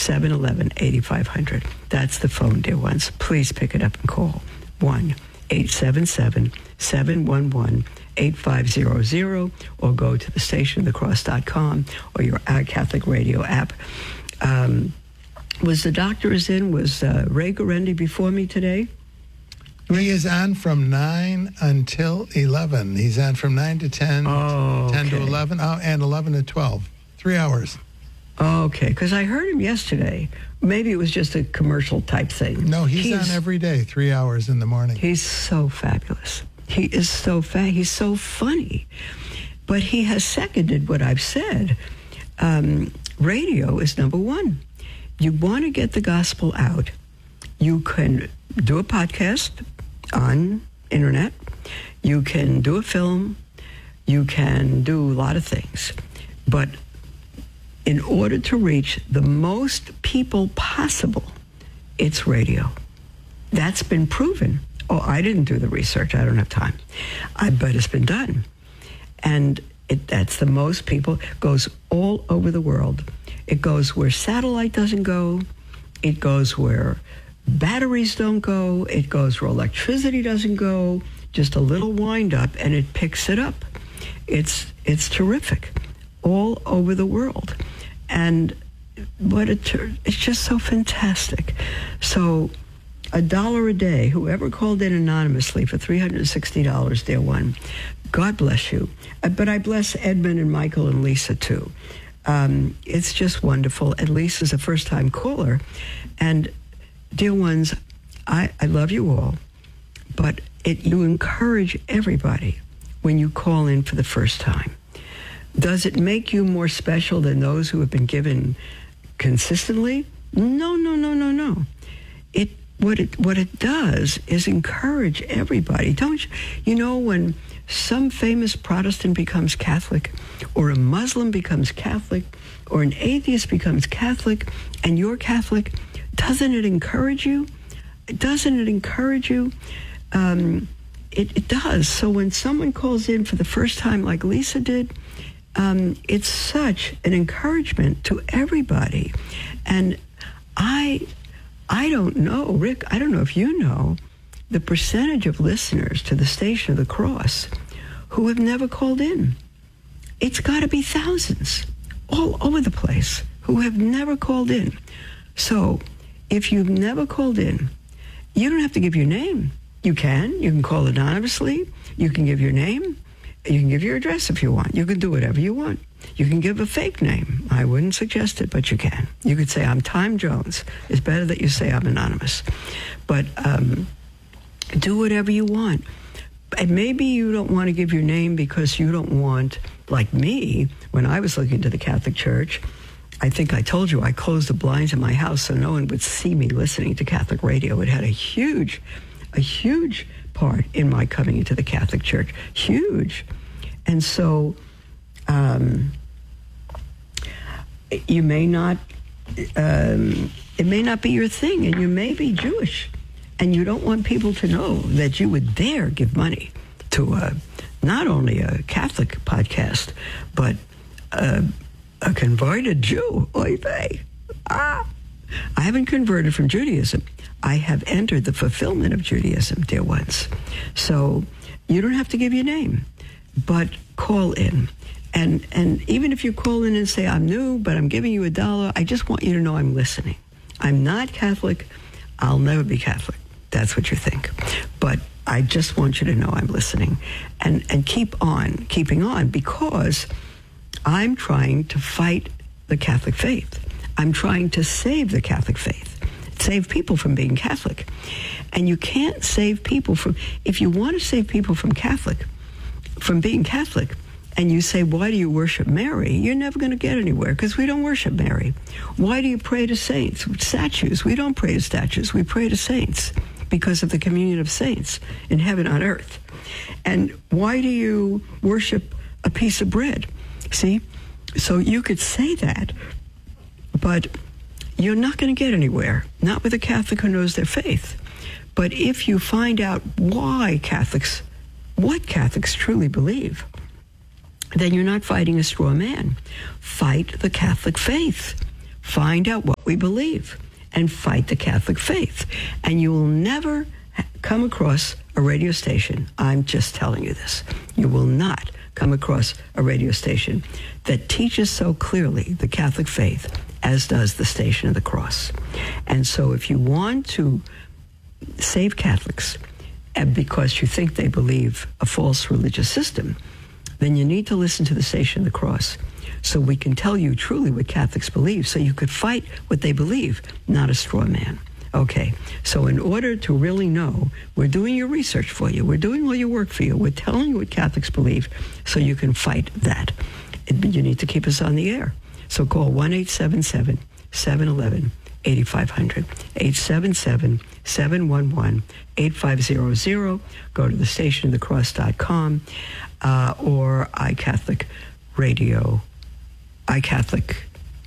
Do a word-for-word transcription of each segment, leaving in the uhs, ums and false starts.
seven one one, eight five zero zero. That's the phone, dear ones. Please pick it up and call one eight seven seven, seven one one, eight five zero zero or go to the station of the cross dot com or your Catholic Radio app. Um, was the doctor is in? Was uh, Ray Guarendi before me today? He is on from nine until eleven. He's on from nine to ten, oh, ten okay. to eleven, oh, and eleven to twelve. Three hours. Okay, because I heard him yesterday. Maybe it was just a commercial type thing. No, he's, he's on every day, three hours in the morning. He's so fabulous. He is so fa- He's so funny. But he has seconded what I've said. Um, radio is number one. You want to get the gospel out, you can do a podcast on internet. You can do a film. You can do a lot of things. But in order to reach the most people possible, it's radio. That's been proven. Oh, I didn't do the research. I don't have time. I bet it's been done. And it, that's the most people. Goes all over the world. It goes where satellite doesn't go. It goes where batteries don't go. It goes where electricity doesn't go. Just a little wind up and it picks it up. It's it's terrific all over the world. And what a ter- it's just so fantastic. So a dollar a day, whoever called in anonymously for three hundred sixty dollars, dear one, God bless you. Uh, but I bless Edmund and Michael and Lisa too. Um, it's just wonderful. And Lisa's a first-time caller. And dear ones, I, I love you all, but it, you encourage everybody when you call in for the first time. Does it make you more special than those who have been given consistently? No, no, no, no, no. It what it what it does is encourage everybody. Don't you, you know when some famous Protestant becomes Catholic, or a Muslim becomes Catholic, or an atheist becomes Catholic, and you're Catholic, doesn't it encourage you? Doesn't it encourage you? Um, it, it does. So when someone calls in for the first time like Lisa did, um, it's such an encouragement to everybody. And I, I don't know, Rick, I don't know if you know, the percentage of listeners to the Station of the Cross who have never called in. It's got to be thousands all over the place who have never called in. So if you've never called in, you don't have to give your name. You can. You can call anonymously. You can give your name. You can give your address if you want. You can do whatever you want. You can give a fake name. I wouldn't suggest it, but you can. You could say, I'm Time Jones. It's better that you say I'm anonymous. But um, do whatever you want. And maybe you don't want to give your name because you don't want, like me, when I was looking to the Catholic Church, I think I told you I closed the blinds in my house so no one would see me listening to Catholic radio. It had a huge, a huge part in my coming into the Catholic Church. Huge. And so um, you may not, um, it may not be your thing, and you may be Jewish, and you don't want people to know that you would dare give money to a, not only a Catholic podcast, but a, a converted Jew. Oy vey. Ah. I haven't converted from Judaism. I have entered the fulfillment of Judaism, dear ones. So you don't have to give your name, but call in. And and even if you call in and say, I'm new, but I'm giving you a dollar, I just want you to know I'm listening. I'm not Catholic. I'll never be Catholic. That's what you think. But I just want you to know I'm listening. And, and keep on, keeping on, because I'm trying to fight the Catholic faith. I'm trying to save the Catholic faith, save people from being Catholic. And you can't save people from, if you want to save people from Catholic, from being Catholic, and you say, why do you worship Mary? You're never going to get anywhere because we don't worship Mary. Why do you pray to saints? Statues. We don't pray to statues. We pray to saints because of the communion of saints in heaven on earth. And why do you worship a piece of bread? See? So you could say that, but you're not going to get anywhere, not with a Catholic who knows their faith. But if you find out why Catholics, what Catholics truly believe, then you're not fighting a straw man. Fight the Catholic faith. find out what we believe, and fight the Catholic faith. And you will never ha- come across a radio station, I'm just telling you this, you will not come across a radio station that teaches so clearly the Catholic faith as does the Station of the Cross. And so if you want to save Catholics, and because you think they believe a false religious system, then you need to listen to the Station of the Cross, so we can tell you truly what Catholics believe, so you could fight what they believe, not a straw man. Okay, so in order to really know, we're doing your research for you, we're doing all your work for you, we're telling you what Catholics believe, so you can fight that. It, you need to keep us on the air. So call one eight seven seven, seven one one, eight five zero zero, eight seven seven, seven one one, eight five zero zero. Go to the station of the cross dot com uh, or iCatholic Radio, iCatholic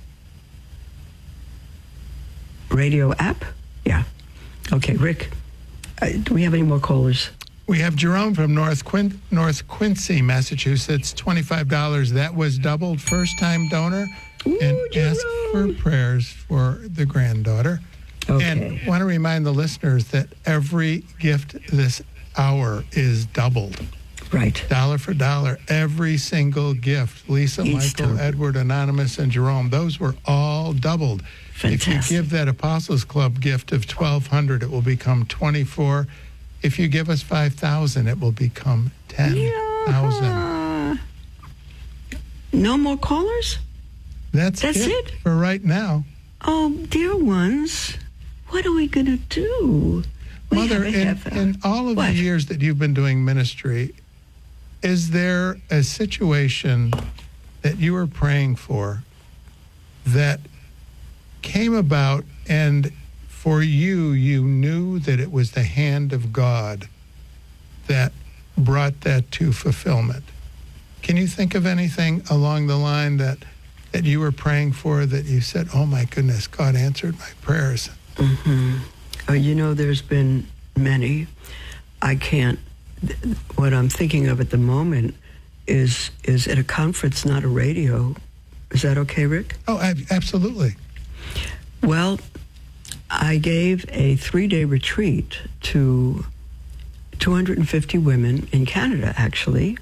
Radio app? Yeah. Okay, Rick, uh, do we have any more callers? We have Jerome from North Quin- North Quincy, Massachusetts, twenty-five dollars. That was doubled, first-time donor, Ooh, and Jerome. ask for prayers for the granddaughter. Okay. And want to remind the listeners that every gift this hour is doubled. Right. Dollar for dollar, every single gift. Lisa, Each Michael, time. Edward, Anonymous, and Jerome, those were all doubled. Fantastic. If you give that Apostles Club gift of twelve hundred dollars, it will become twenty-four. If you give us five thousand dollars, it will become ten thousand dollars. Yeah. No more callers? That's, That's it, it? for right now. Oh, dear ones, what are we going to do? We Mother, have a in, half hour. in all of What? the years that you've been doing ministry, is there a situation that you were praying for that came about, and for you, you knew that it was the hand of God that brought that to fulfillment? Can you think of anything along the line that that you were praying for that you said, oh my goodness, God answered my prayers? Mm-hmm. Oh, you know, there's been many. I can't, th- what I'm thinking of at the moment is is at a conference, not a radio. Is that okay, Rick? Oh, ab- absolutely. Well, I gave a three-day retreat to two hundred fifty women in Canada, actually.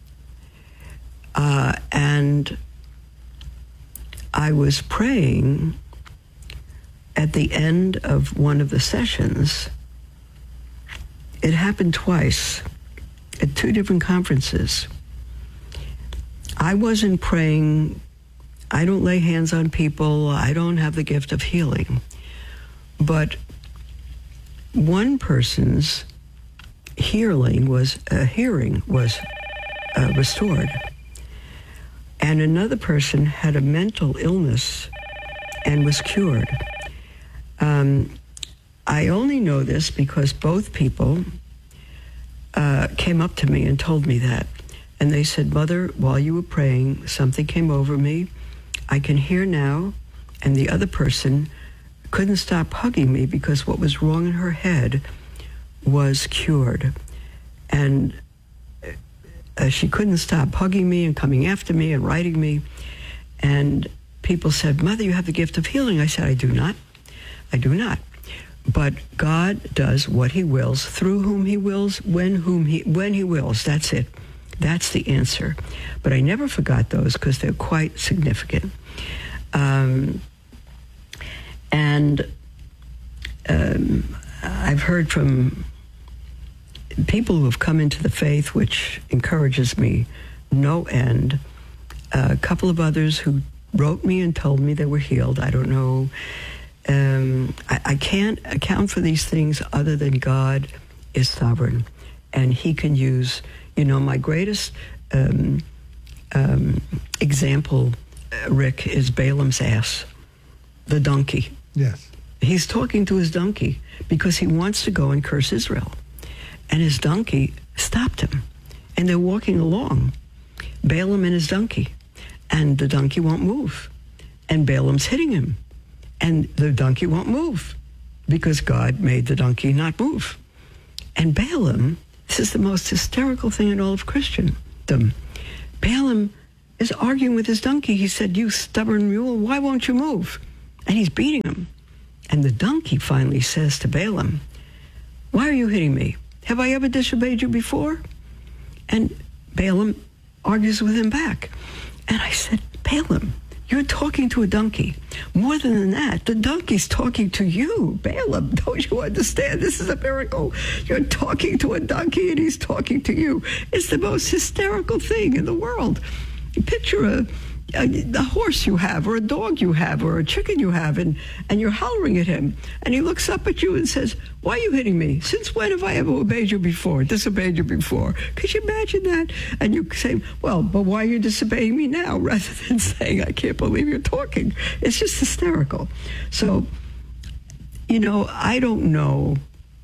Uh, and I was praying at the end of one of the sessions. It happened twice at two different conferences. I wasn't praying. I don't lay hands on people. I don't have the gift of healing. But one person's hearing was uh, hearing was uh, restored, and another person had a mental illness and was cured. Um, I only know this because both people uh, came up to me and told me that, and they said, "Mother, while you were praying, something came over me. I can hear now," and the other person couldn't stop hugging me because what was wrong in her head was cured. And uh, she couldn't stop hugging me and coming after me and writing me. And people said, "Mother, you have the gift of healing." I said, "I do not. I do not. But God does what he wills, through whom he wills, when whom he when he wills." That's it. That's the answer. But I never forgot those because they're quite significant. Um, and um, I've heard from people who have come into the faith, which encourages me no end. Uh, a couple of others who wrote me and told me they were healed. I don't know. Um, I, I can't account for these things other than God is sovereign, and he can use, you know, my greatest um, um, example, uh, Rick, is Balaam's ass, the donkey. Yes. He's talking to his donkey because he wants to go and curse Israel. And his donkey stopped him. And they're walking along, Balaam and his donkey. And the donkey won't move. And Balaam's hitting him. And the donkey won't move because God made the donkey not move. And Balaam, this is the most hysterical thing in all of Christendom. Balaam is arguing with his donkey. He said, "You stubborn mule, why won't you move?" and he's beating him. And the donkey finally says to Balaam, "Why are you hitting me? Have I ever disobeyed you before?" And Balaam argues with him back. And I said, "Balaam, you're talking to a donkey. More than that, the donkey's talking to you. Balaam, don't you understand? This is a miracle. You're talking to a donkey and he's talking to you. It's the most hysterical thing in the world. Picture a, a, a horse you have, or a dog you have, or a chicken you have, and, and you're hollering at him. And he looks up at you and says, 'Why are you hitting me? Since when have I ever obeyed you before, disobeyed you before?' Could you imagine that? And you say, 'Well, but why are you disobeying me now?' Rather than saying, 'I can't believe you're talking.' It's just hysterical. So, you know, I don't know.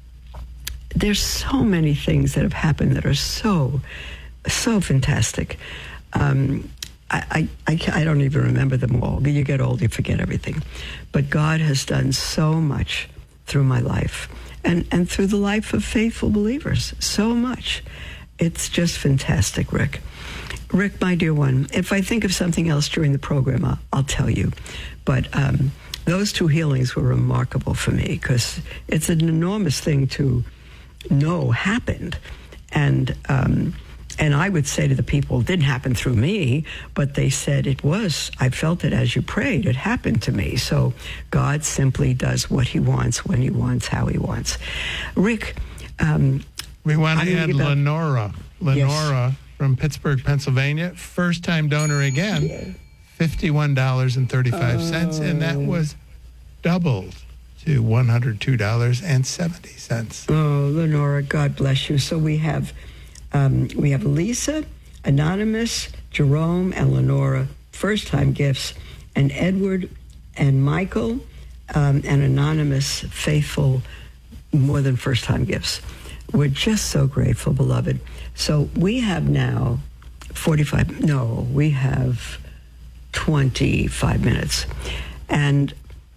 There's so many things that have happened that are so, so fantastic. Um, I, I, I, I don't even remember them all. You get old, you forget everything. But God has done so much through my life and, and through the life of faithful believers. So much. It's just fantastic, Rick. Rick, my dear one, if I think of something else during the program, I'll, I'll tell you. But um, those two healings were remarkable for me because it's an enormous thing to know happened. And um And I would say to the people, it didn't happen through me, but they said it was. I felt it as you prayed. It happened to me. So God simply does what he wants, when he wants, how he wants. Rick. Um, we want to add Lenora. Lenora yes. from Pittsburgh, Pennsylvania. First-time donor again. Yeah. fifty-one dollars and thirty-five cents. Oh. And that was doubled to one hundred two dollars and seventy cents. Oh, Lenora, God bless you. So we have... Um, we have Lisa, Anonymous, Jerome, and Lenora, first-time gifts, and Edward and Michael, um, and Anonymous, faithful, more than first-time gifts. We're just so grateful, beloved. So we have now forty-five, no, we have twenty-five minutes. And,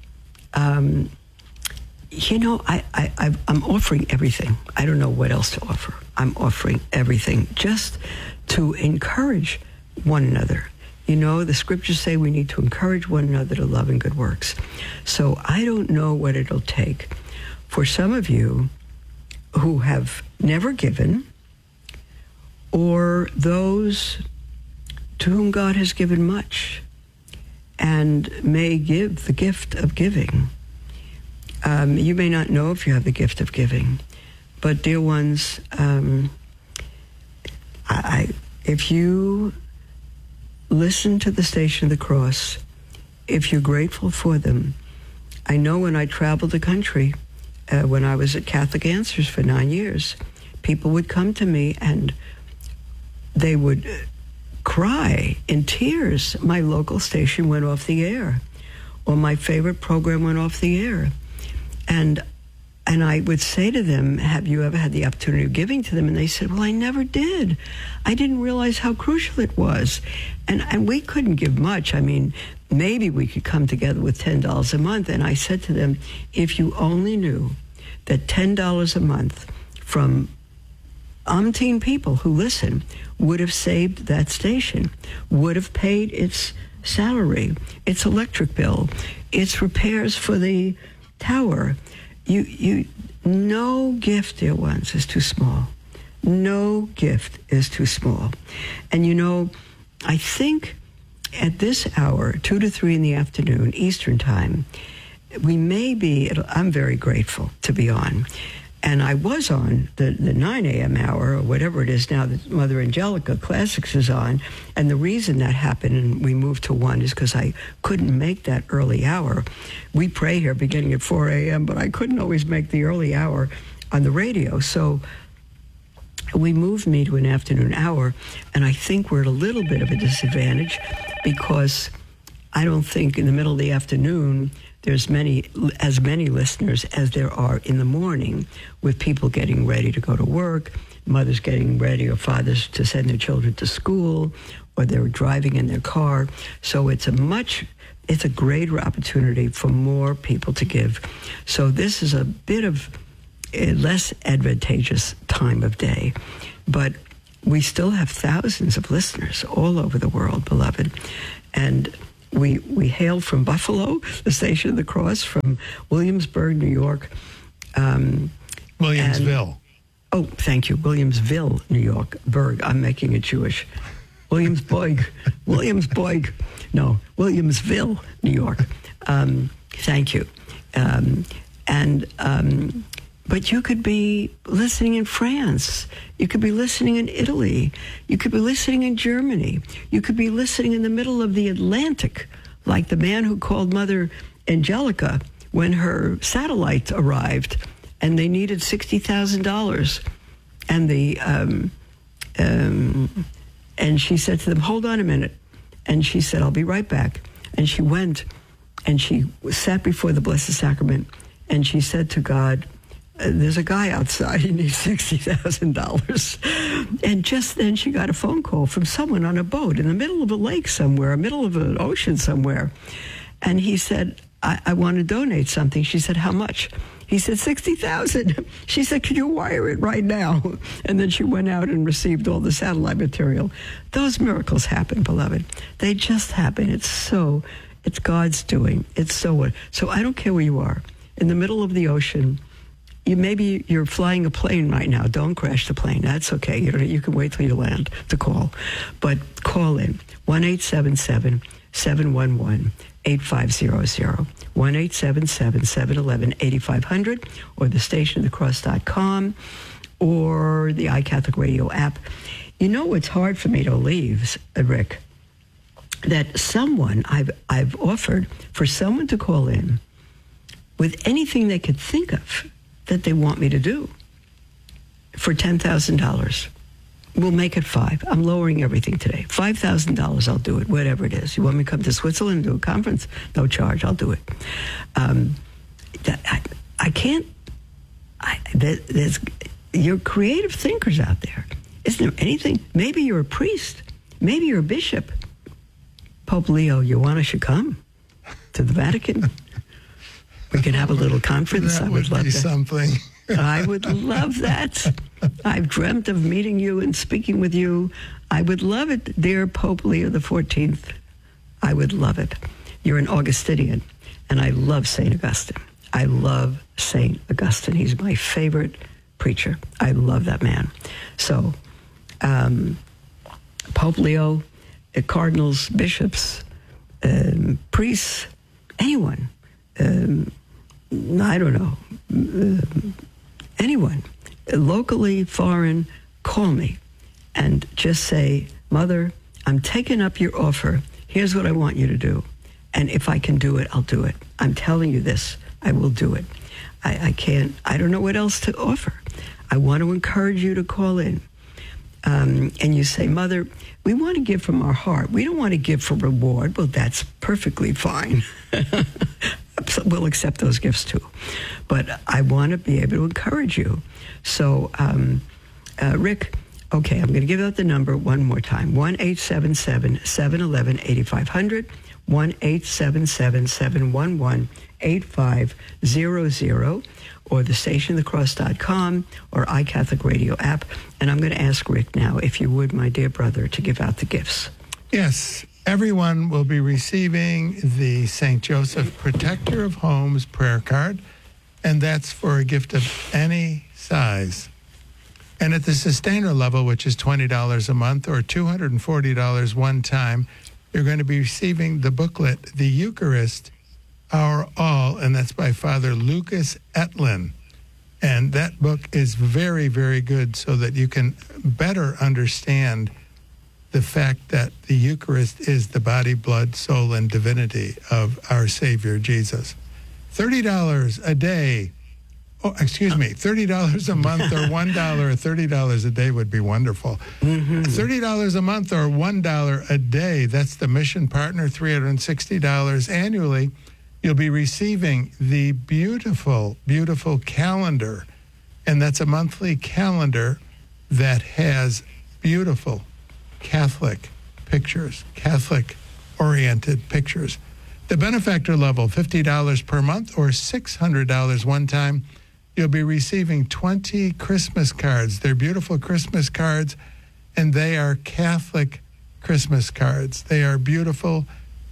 um, you know, I, I, I'm offering everything. I don't know what else to offer. I'm offering everything just to encourage one another. You know, the scriptures say we need to encourage one another to love and good works. So I don't know what it'll take for some of you who have never given, or those to whom God has given much and may give the gift of giving. Um, you may not know if you have the gift of giving, but dear ones, um, I, I, if you listen to the Station of the Cross, if you're grateful for them, I know when I traveled the country, uh, when I was at Catholic Answers for nine years, people would come to me and they would cry in tears. My local station went off the air, or my favorite program went off the air. And and I would say to them, have you ever had the opportunity of giving to them? And they said, well, I never did. I didn't realize how crucial it was. And and we couldn't give much. I mean, maybe we could come together with ten dollars a month. And I said to them, if you only knew that ten dollars a month from umpteen people who listen would have saved that station, would have paid its salary, its electric bill, its repairs for the tower. You, you, no gift, dear ones, is too small. No gift is too small. And you know, I think at this hour, two to three in the afternoon, Eastern time, we may be, I'm very grateful to be on. And I was on the, the nine a.m. hour, or whatever it is now that Mother Angelica Classics is on. And the reason that happened and we moved to one is because I couldn't make that early hour. We pray here beginning at four a.m., but I couldn't always make the early hour on the radio. So we moved me to an afternoon hour, and I think we're at a little bit of a disadvantage because I don't think in the middle of the afternoon there's many as many listeners as there are in the morning, with people getting ready to go to work, mothers getting ready, or fathers to send their children to school, or they're driving in their car. So it's a much, it's a greater opportunity for more people to give. So this is a bit of a less advantageous time of day, but we still have thousands of listeners all over the world, beloved. And we we hail from Buffalo, the Station of the Cross, from Williamsburg, New York. Um, Williamsville. and, oh, thank you. Williamsville, New York. Berg. I'm making it Jewish. Williamsburg. Williamsburg. No, Williamsville, New York. Um, thank you. Um, and um, but you could be listening in France. You could be listening in Italy. You could be listening in Germany. You could be listening in the middle of the Atlantic, like the man who called Mother Angelica when her satellite arrived, and they needed sixty thousand dollars, and the um, um, and she said to them, "Hold on a minute," and she said, "I'll be right back," and she went, and she sat before the Blessed Sacrament, and she said to God, "There's a guy outside, he needs sixty thousand dollars. And just then she got a phone call from someone on a boat in the middle of a lake somewhere, middle of an ocean somewhere. And he said, I, I want to donate something. She said, how much? He said, sixty thousand dollars. She said, can you wire it right now? And then she went out and received all the satellite material. Those miracles happen, beloved. They just happen. It's so, it's God's doing. It's so, so I don't care where you are. In the middle of the ocean, You maybe you're flying a plane right now. Don't crash the plane. That's okay. You don't, you can wait till you land to call. But call in one eight seven seven, seven one one, eight five zero zero, one eight seven seven, seven one one, eight five zero zero, or the station of the cross dot com, or the iCatholic Radio app. You know what's hard for me to believe, Rick? That someone, I've I've offered for someone to call in with anything they could think of that they want me to do for ten thousand dollars. We'll make it five. I'm lowering everything today. five thousand dollars, I'll do it, whatever it is. You want me to come to Switzerland and do a conference? No charge, I'll do it. Um, that, I, I can't, I, there, there's, you're creative thinkers out there. Isn't there anything? Maybe you're a priest. Maybe you're a bishop. Pope Leo, Ioanna should come to the Vatican. We can have a little conference. That I would, would love be that. something. I would love that. I've dreamt of meeting you and speaking with you. I would love it, dear Pope Leo the fourteenth. I would love it. You're an Augustinian, and I love Saint Augustine. I love Saint Augustine. He's my favorite preacher. I love that man. So, um, Pope Leo, uh, cardinals, bishops, um, priests, anyone. Um, I don't know, uh, anyone, locally, foreign, call me and just say, Mother, I'm taking up your offer. Here's what I want you to do. And if I can do it, I'll do it. I'm telling you this, I will do it. I, I can't, I don't know what else to offer. I want to encourage you to call in. Um, and you say, Mother, we want to give from our heart. We don't want to give for reward. Well, that's perfectly fine. We'll accept those gifts too. But I want to be able to encourage you. So, um, uh, Rick, okay, I'm going to give out the number one more time. one eight seven seven, seven one one, eight five zero zero, one eight seven seven, seven one one, eight five zero zero, or the station of the cross dot com, or iCatholic Radio app. And I'm going to ask Rick now, if you would, my dear brother, to give out the gifts. Yes. Everyone will be receiving the Saint Joseph Protector of Homes prayer card, and that's for a gift of any size. And at the sustainer level, which is twenty dollars a month or two hundred forty dollars one time, you're going to be receiving the booklet, The Eucharist, Our All, and that's by Father Lucas Etlin. And that book is very, very good so that you can better understand the fact that the Eucharist is the body, blood, soul, and divinity of our Savior Jesus. thirty dollars a day, oh, excuse me, thirty dollars a month or one dollar or thirty dollars a day would be wonderful. Mm-hmm. thirty dollars a month or one dollar a day, that's the mission partner, three hundred sixty dollars annually. You'll be receiving the beautiful, beautiful calendar, and that's a monthly calendar that has beautiful Catholic pictures, Catholic-oriented pictures. The benefactor level, fifty dollars per month or six hundred dollars one time. You'll be receiving twenty Christmas cards. They're beautiful Christmas cards, and they are Catholic Christmas cards. They are beautiful.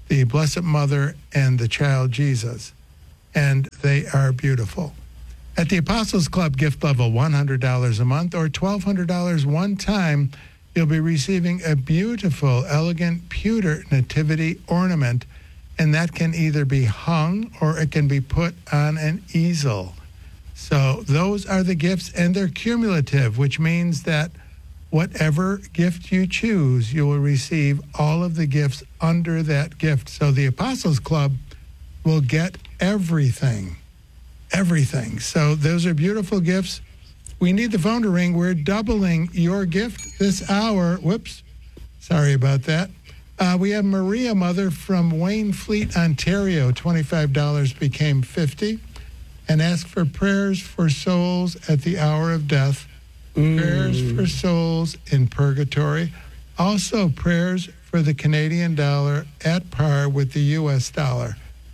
the Blessed Mother and the child Jesus, and they are beautiful. At the Apostles Club gift level, one hundred dollars a month or twelve hundred dollars one time, you'll be receiving a beautiful, elegant pewter nativity ornament, and that can either be hung or it can be put on an easel. So those are the gifts, and they're cumulative, which means that whatever gift you choose, you will receive all of the gifts under that gift. So the Apostles Club will get everything, everything. So those are beautiful gifts. We need the phone to ring. We're doubling your gift this hour. Whoops. Sorry about that. Uh, we have Maria Mother from Waynfleet, Ontario. twenty-five dollars became fifty dollars. And ask for prayers for souls at the hour of death. Mm. Prayers for souls in purgatory. Also prayers for the Canadian dollar at par with the U S dollar.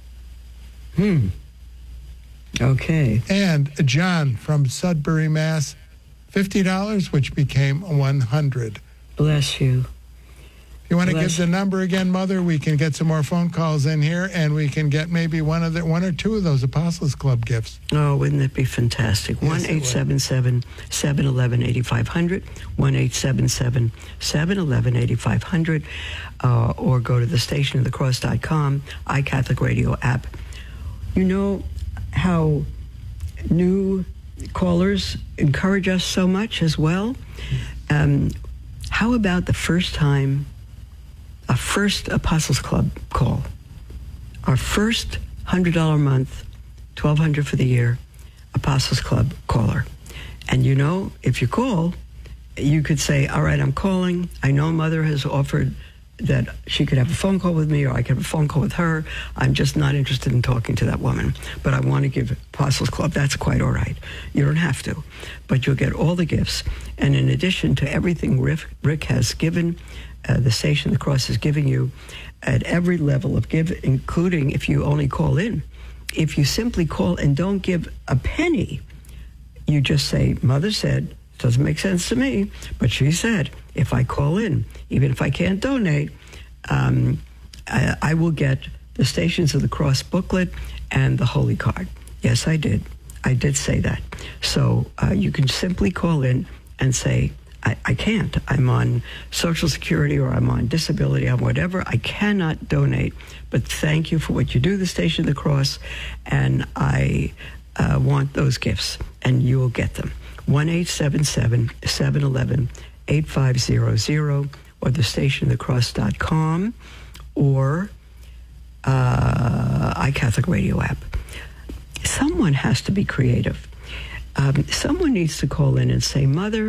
Hmm. Okay. And John from Sudbury, Mass, fifty dollars, which became one hundred dollars. Bless you. If you want to Bless give the number again, Mother, we can get some more phone calls in here, and we can get maybe one of the one or two of those Apostles Club gifts. Oh, wouldn't that be fantastic? Yes, one eight seven seven, seven one one, eight five zero zero, one eight seven seven, seven one one, eight five zero zero, uh, or go to the station of the cross dot com, iCatholic Radio app. You know how new callers encourage us so much as well? Um, how about the first time, a first Apostles Club call? Our first one hundred dollars a month, twelve hundred dollars for the year, Apostles Club caller. And you know, if you call, you could say, all right, I'm calling. I know Mother has offered that she could have a phone call with me, or I could have a phone call with her. I'm just not interested in talking to that woman, but I want to give Apostles Club. That's quite all right. You don't have to, but you'll get all the gifts. And in addition to everything Rick, Rick has given, uh, the Station of the Cross is giving you at every level of give, including if you only call in. If you simply call and don't give a penny, you just say, Mother said, doesn't make sense to me, but she said, if I call in, even if I can't donate, um, I, I will get the Stations of the Cross booklet and the Holy Card. Yes, I did. I did say that. So uh, you can simply call in and say, I, I can't. I'm on Social Security, or I'm on disability, or whatever. I cannot donate, but thank you for what you do, the Station of the Cross, and I uh, want those gifts, and you will get them. one eight seven seven, seven one one, eight five zero zero, or the station of the cross dot com, or uh, iCatholic Radio app. Someone has to be creative. Um, someone needs to call in and say, Mother,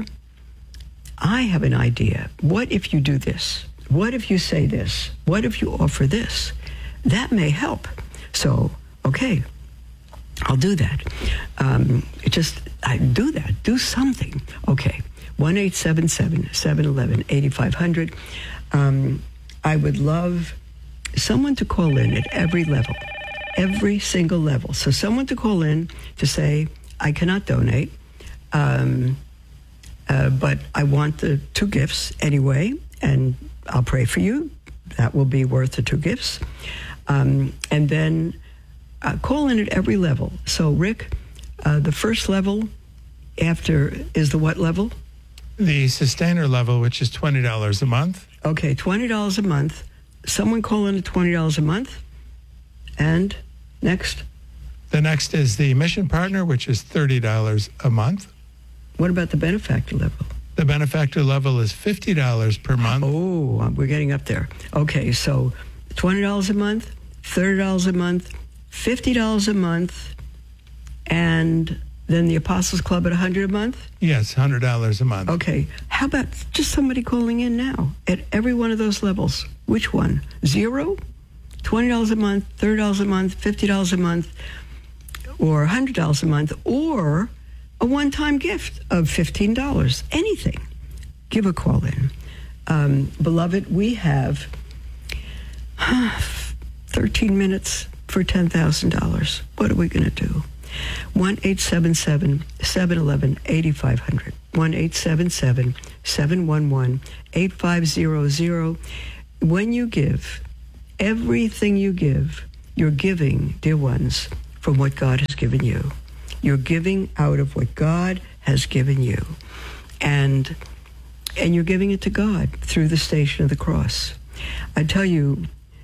I have an idea. What if you do this? What if you say this? What if you offer this? That may help. So, okay, I'll do that. Um, it just, I do that. Do something. Okay. one eight seven seven, seven one one, eight five zero zero. Um, I would love someone to call in at every level, every single level. So someone to call in to say, I cannot donate, um, uh, but I want the two gifts anyway, and I'll pray for you. That will be worth the two gifts. Um, and then uh, call in at every level. So, Rick, uh, the first level after is the what level? The sustainer level, which is twenty dollars a month. Okay, twenty dollars a month. Someone call in at twenty dollars a month. And next? The next is the mission partner, which is thirty dollars a month. What about the benefactor level? The benefactor level is fifty dollars per month. Oh, we're getting up there. Okay, so twenty dollars a month, thirty dollars a month, fifty dollars a month, and then the Apostles Club at one hundred dollars a month? Yes, one hundred dollars a month. Okay. How about just somebody calling in now at every one of those levels? Which one? Zero? twenty dollars a month, thirty dollars a month, fifty dollars a month, or one hundred dollars a month, or a one-time gift of fifteen dollars. Anything. Give a call in. Um, beloved, we have thirteen minutes for ten thousand dollars. What are we going to do? one eight seven seven, seven one one, eight five zero zero. one eight seven seven, seven one one, eight five zero zero. When you give Everything you give, you're giving, dear ones, from what God has given you. You're giving out of what God has given you. And and you're giving it to God through the Station of the Cross. I tell you,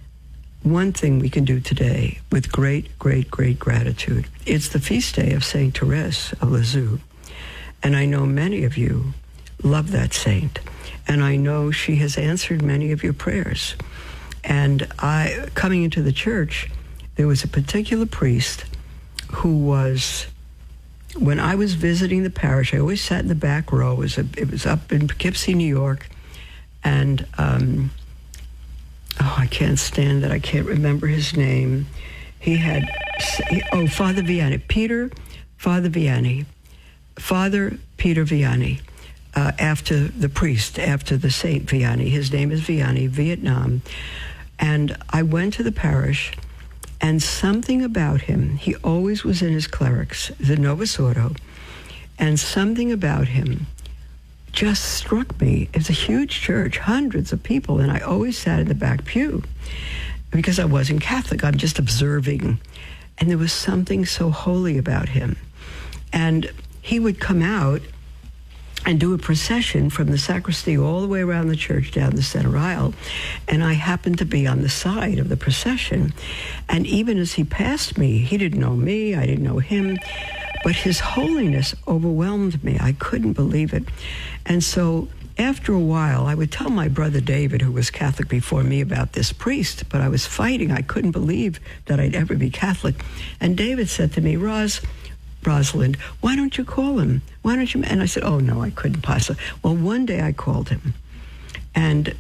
one thing we can do today with great, great, great gratitude. It's the feast day of Saint Therese of Lisieux. And I know many of you love that saint. And I know she has answered many of your prayers. And I, coming into the church, there was a particular priest who was, when I was visiting the parish, I always sat in the back row. It was, a, it was up in Poughkeepsie, New York. And, um, oh, I can't stand that. I can't remember his name. He had, oh, Father Vianney. Peter, Father Vianney. Father Peter Vianney. Uh, after the priest, after the Saint Vianney. His name is Vianney, Vietnam. And I went to the parish, and something about him, he always was in his clerics, the Novus Ordo, and something about him just struck me. It's a huge church, hundreds of people, and I always sat in the back pew because I wasn't Catholic. I'm just observing. And there was something so holy about him. And he would come out and do a procession from the sacristy all the way around the church down the center aisle. And I happened to be on the side of the procession. And even as he passed me, he didn't know me, I didn't know him, but his holiness overwhelmed me. I couldn't believe it. And so after a while, I would tell my brother David, who was Catholic before me, about this priest, but I was fighting. I couldn't believe that I'd ever be Catholic. And David said to me, Roz, Rosalind, why don't you call him? Why don't you? And I said, oh, no, I couldn't possibly. Well, one day I called him, and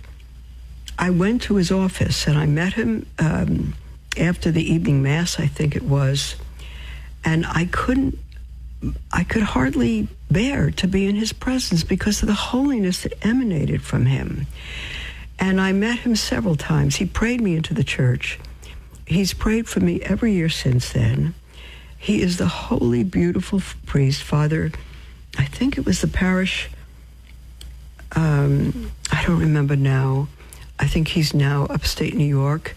I went to his office, and I met him um, after the evening mass, I think it was, and I couldn't, I could hardly bear to be in his presence because of the holiness that emanated from him. And I met him several times. He prayed me into the church. He's prayed for me every year since then. He is the holy, beautiful priest, Father, I think it was the parish, um, I don't remember now. I think he's now upstate New York.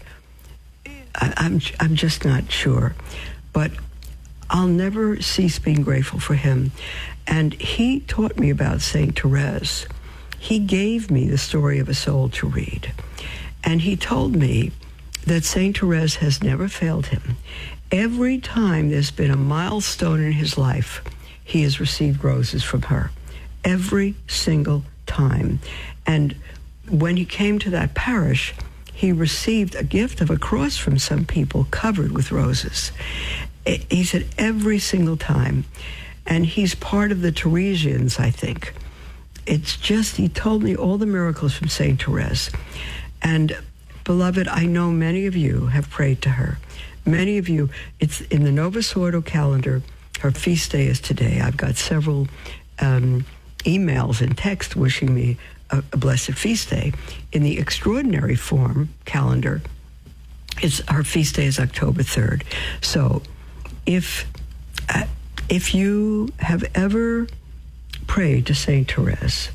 I, I'm, I'm just not sure. But I'll never cease being grateful for him. And he taught me about Saint Therese. He gave me the story of a soul to read. And he told me that Saint Therese has never failed him. Every time there's been a milestone in his life, he has received roses from her. Every single time. And when he came to that parish, he received a gift of a cross from some people covered with roses. He said every single time. And he's part of the Theresians, I think. It's just, he told me all the miracles from Saint Therese. And beloved, I know many of you have prayed to her. Many of you, it's in the Novus Ordo calendar. Her feast day is today. I've got several um, emails and texts wishing me a, a blessed feast day. In the extraordinary form calendar, it's her feast day is October third. So if uh, if you have ever prayed to Saint Therese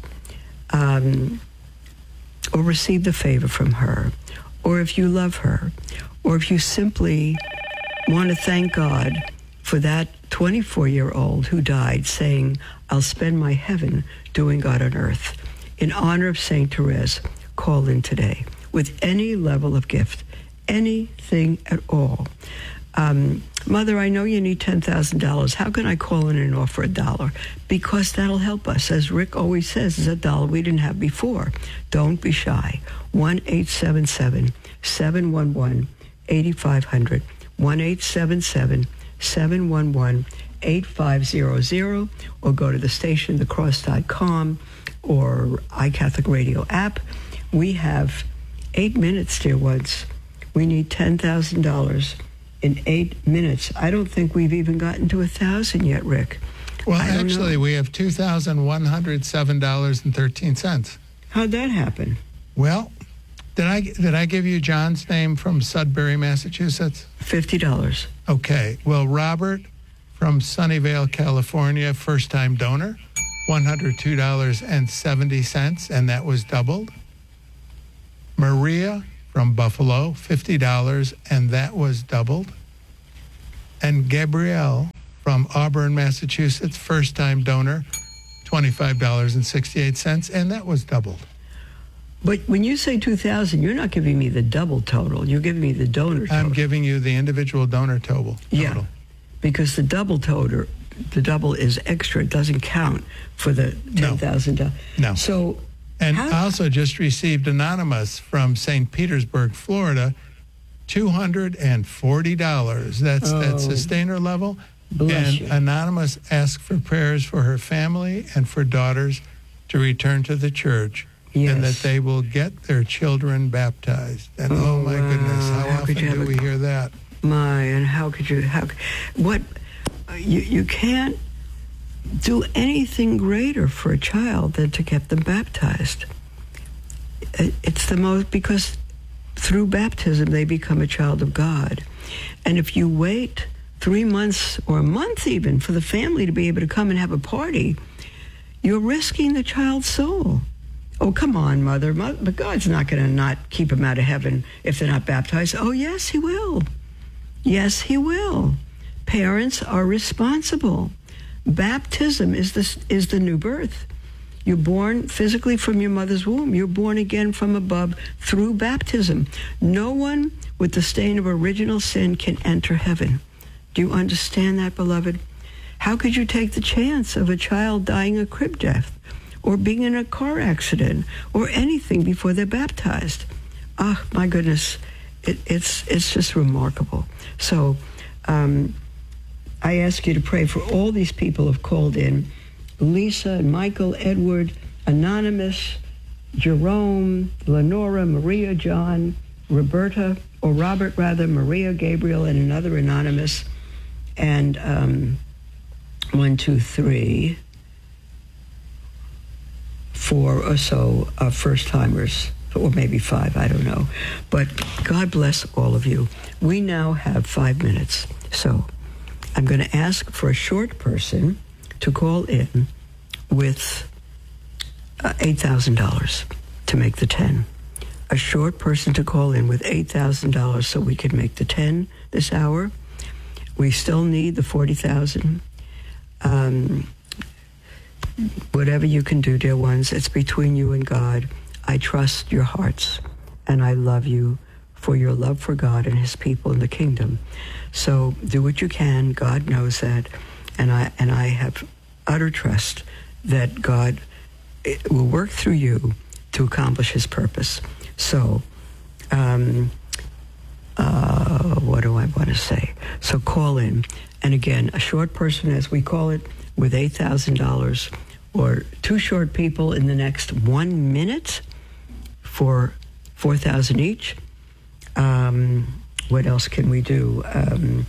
um, or received a favor from her, or if you love her, or if you simply want to thank God for that twenty-four-year-old who died saying, I'll spend my heaven doing God on earth, in honor of Saint Therese, call in today with any level of gift, anything at all. Um, Mother, I know you need ten thousand dollars. How can I call in and offer a dollar? Because that'll help us. As Rick always says, it's a dollar we didn't have before. Don't be shy. one eight seven seven, seven one one, eight five zero zero. one eight seven seven, seven one one, eight five zero zero. Or go to the station the cross dot com or iCatholic Radio app. We have eight minutes, dear ones. We need ten thousand dollars. In eight minutes. I don't think we've even gotten to a thousand yet, Rick. Well, actually, know. we have two thousand one hundred seven dollars and thirteen cents. How'd that happen? Well, did I did I give you John's name from Sudbury, Massachusetts? Fifty dollars. Okay. Well, Robert from Sunnyvale, California, first-time donor, one hundred two dollars and seventy cents, and that was doubled. Maria from Buffalo, fifty dollars, and that was doubled. And Gabrielle from Auburn, Massachusetts, first-time donor, twenty-five dollars and sixty-eight cents, and that was doubled. But when you say two thousand, you're not giving me the double total. You're giving me the donor total. I'm giving you the individual donor total. Yeah, total. because the double total, the double is extra. It doesn't count for the ten thousand dollars. No. So, and how- I also just received anonymous from Saint Petersburg, Florida, two hundred forty dollars. That's Oh, that sustainer level. bless And you. anonymous asked for prayers for her family and for daughters to return to the church. And that Yes. they will get their children baptized. And oh, Oh, my wow. goodness, how, How could often you have do a- we hear that? My, and how could you, how, what, you, you can't do anything greater for a child than to get them baptized. It- It's the most, because through baptism they become a child of God. And if you wait three months or a month even for the family to be able to come and have a party, you're risking the child's soul. Oh, come on, mother. Mo- But God's not going to not keep them out of heaven if they're not baptized. Oh, yes, he will. Yes, he will. Parents are responsible. Baptism is the, is the new birth. You're born physically from your mother's womb. You're born again from above through baptism. No one with the stain of original sin can enter heaven. Do you understand that, beloved? How could you take the chance of a child dying a crib death or being in a car accident or anything before they're baptized? Ah, my goodness, it, it's it's just remarkable. So um, I ask you to pray for all these people who've called in: Lisa and Michael, Edward, Anonymous, Jerome, Lenora, Maria, John, Roberta, or Robert rather, Maria, Gabriel, and another Anonymous. And um, one, two, three, four or so uh, first-timers, or maybe five, I don't know. But God bless all of you. We now have five minutes. So I'm going to ask for a short person to call in with uh, eight thousand dollars to make the ten. A short person to call in with eight thousand dollars so we can make the ten this hour. We still need the forty thousand dollars. Um, whatever you can do, dear ones, it's between you and God. I trust your hearts, and I love you for your love for God and his people in the kingdom. So do what you can. God knows that. And I and I have utter trust that God will work through you to accomplish his purpose. So, um, uh, what do I want to say? So call in. And again, a short person, as we call it, with eight thousand dollars, or two short people in the next one minute for four thousand dollars each. Um, what else can we do? Um,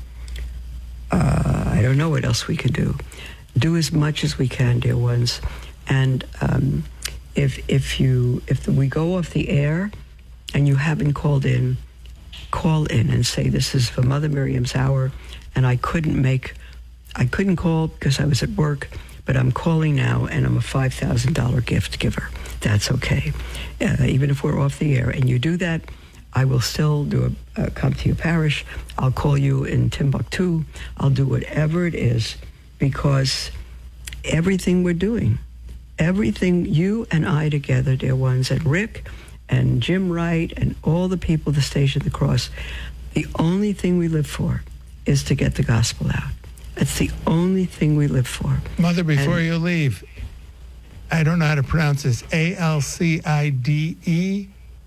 uh, I don't know what else we can do. Do as much as we can, dear ones. And um, if if you if we go off the air and you haven't called in, call in and say, this is for Mother Miriam's Hour, and I couldn't make, I couldn't call because I was at work, but I'm calling now, and I'm a five thousand dollars gift giver. That's okay. Uh, even if we're off the air and you do that, I will still do a, uh, come to your parish. I'll call you in Timbuktu. I'll do whatever it is, because everything we're doing, everything you and I together, dear ones, and Rick and Jim Wright and all the people at the Station of the Cross, the only thing we live for is to get the gospel out. That's the only thing we live for. Mother, before And- you leave, I don't know how to pronounce this. A L C I D E.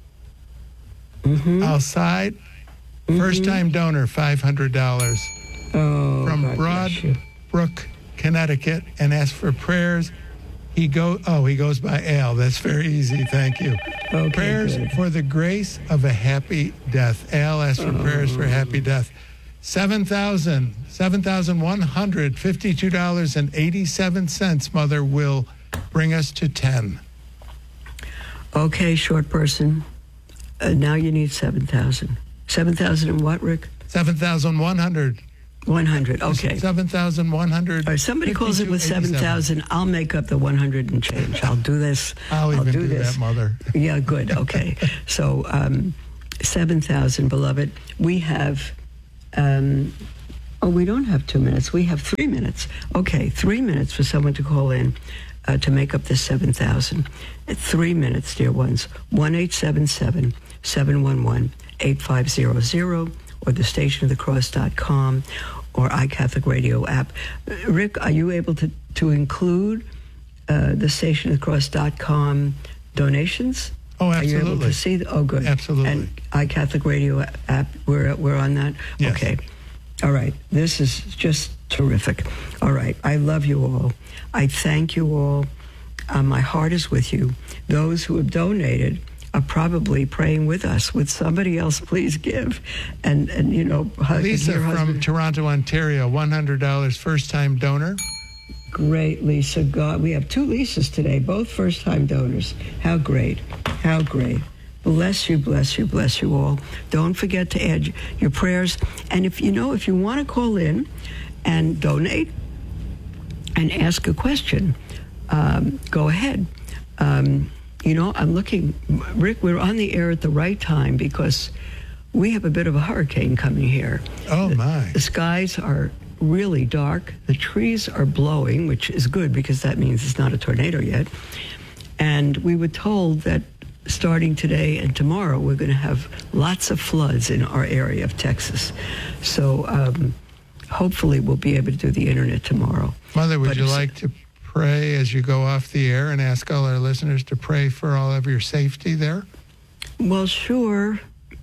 Mm-hmm. Outside. Mm-hmm. First-time donor, five hundred dollars. Oh, From God bless you. Broadbrook, Connecticut, and asked for prayers. He go. Oh, he goes by Al. That's very easy. Thank you. Okay, prayers good. for the grace of a happy death. Al asked for prayers for happy death. Seven thousand, seven thousand one hundred fifty-two dollars and eighty-seven cents. Mother will bring us to ten. Okay, short person. Uh, now you need seven thousand. seven thousand and what, Rick? Seven thousand one hundred. one hundred. Okay. Seven thousand one hundred. All right, somebody calls it with seven thousand. I'll make up the one hundred and change. I'll do this. I'll even do, do this. that, Mother. Yeah, good. Okay. So um, seven thousand, beloved. We have, um, oh, we don't have two minutes. We have three minutes. Okay, three minutes for someone to call in uh, to make up this seven thousand. Three minutes, dear ones. one eight seven seven, seven one one, eight five zero zero or the station of the cross dot com or iCatholic Radio app. Rick, are you able to, to include uh, the station of the cross dot com donations? Oh, absolutely. Are you able to see? The, oh, good. Absolutely. And iCatholic Radio app, we're, we're on that? Yes. Okay. All right. This is just terrific. All right. I love you all. I thank you all. Uh, my heart is with you. Those who have donated are probably praying with us. Would somebody else please give? And, and you know, Lisa your from husband. Toronto, Ontario, one hundred dollars first-time donor. Great, Lisa. God, we have two Lisas today, both first-time donors. How great. How great. Bless you, bless you, bless you all. Don't forget to add your prayers. And if you know, if you want to call in and donate and ask a question, um, go ahead. Um, you know, I'm looking, Rick, we're on the air at the right time because we have a bit of a hurricane coming here. Oh, my. The, the skies are really dark. The trees are blowing, which is good because that means it's not a tornado yet. And we were told that starting today and tomorrow, we're going to have lots of floods in our area of Texas. So um, hopefully we'll be able to do the internet tomorrow. Mother, would But you it's- like to pray as you go off the air and ask all our listeners to pray for all of your safety there? Well, sure,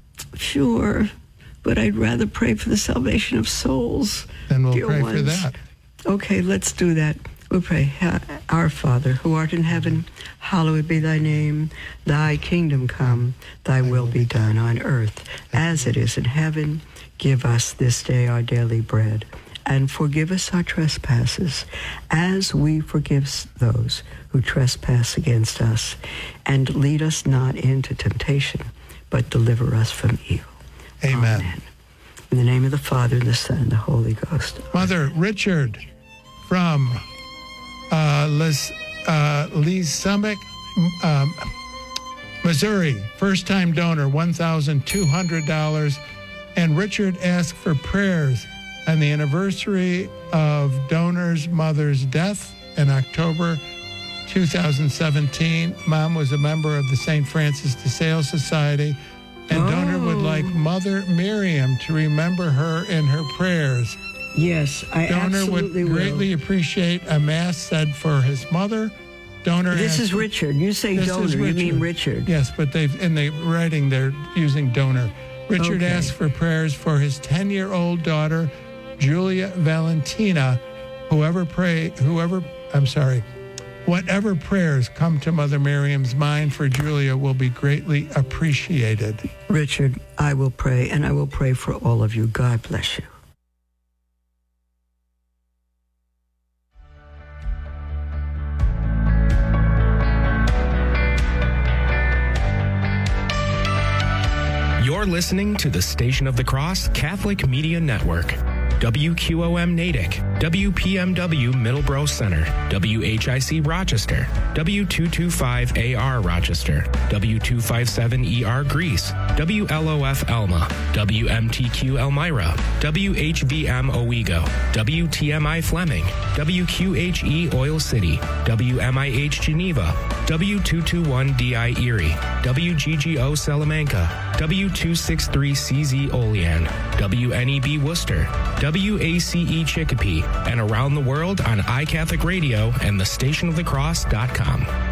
sure. But I'd rather pray for the salvation of souls. Then we'll dear pray ones. for that. Okay, let's do that. We'll pray. Our Father, who art in heaven, hallowed be thy name. Thy kingdom come, thy will be done on earth as it is in heaven. Give us this day our daily bread, and forgive us our trespasses, as we forgive those who trespass against us. And lead us not into temptation, but deliver us from evil. Amen. Amen. In the name of the Father, and the Son, and the Holy Ghost. Mother, Richard from uh, Les, uh, Lee's Summit, um, Missouri, first-time donor, one thousand two hundred dollars. And Richard asked for prayers on the anniversary of donor's mother's death in October two thousand seventeen. Mom was a member of the Saint Francis de Sales Society, and Oh. donor would like Mother Miriam to remember her in her prayers. Yes, I Donor would absolutely will. greatly appreciate a mass said for his mother. Donor This asked- is Richard. You say This donor, is you mean Richard. Yes, but they've in the writing they're using donor. Richard Okay. asked for prayers for his ten-year-old daughter, Julia Valentina. Whoever pray, whoever, I'm sorry, whatever prayers come to Mother Miriam's mind for Julia will be greatly appreciated. Richard, I will pray, and I will pray for all of you. God bless you. You're listening to the Station of the Cross Catholic Media Network. W Q O M Natick, W P M W Middleborough Center, W H I C Rochester, W two twenty-five A R Rochester, W two fifty-seven E R Greece, W L O F Elma, W M T Q Elmira, W H V M Owego, W T M I Fleming, W Q H E Oil City, W M I H Geneva, W two twenty-one D I Erie, W G G O Salamanca, W two sixty-three C Z Olean, W N E B Worcester, W A C E Chicopee, and around the world on iCatholic Radio and the station of the cross dot com.